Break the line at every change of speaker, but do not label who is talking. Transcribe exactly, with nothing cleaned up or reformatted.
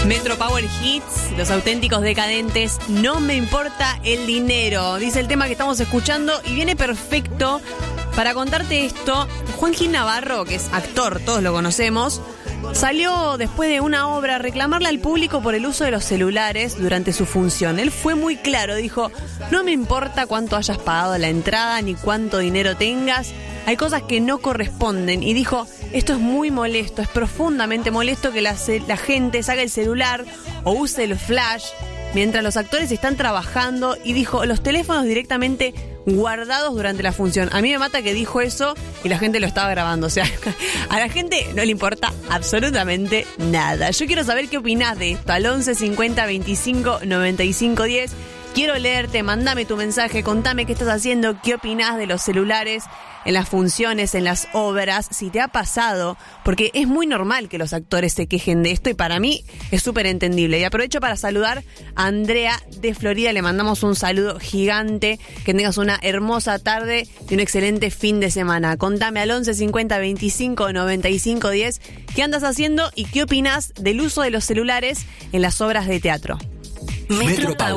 Metro Power Hits, Los Auténticos Decadentes, No me importa el dinero, dice el tema que estamos escuchando y viene perfecto para contarte esto. Juan Gil Navarro, que es actor, todos lo conocemos, salió después de una obra a reclamarle al público por el uso de los celulares durante su función. Él fue muy claro, dijo: no me importa cuánto hayas pagado la entrada ni cuánto dinero tengas, hay cosas que no corresponden. Y dijo: esto es muy molesto, es profundamente molesto que la, la gente saque el celular o use el flash mientras los actores están trabajando. Y dijo: los teléfonos directamente guardados durante la función. A mí me mata que dijo eso y la gente lo estaba grabando. O sea, a la gente no le importa absolutamente nada. Yo quiero saber qué opinás de esto. Al once cincuenta veinticinco noventa y cinco diez. Quiero leerte, mandame tu mensaje, contame qué estás haciendo, qué opinás de los celulares en las funciones, en las obras, si te ha pasado, porque es muy normal que los actores se quejen de esto y para mí es súper entendible. Y aprovecho para saludar a Andrea de Florida, le mandamos un saludo gigante, que tengas una hermosa tarde y un excelente fin de semana. Contame al once cincuenta veinticinco noventa y cinco diez qué andas haciendo y qué opinás del uso de los celulares en las obras de teatro.
Metro Power.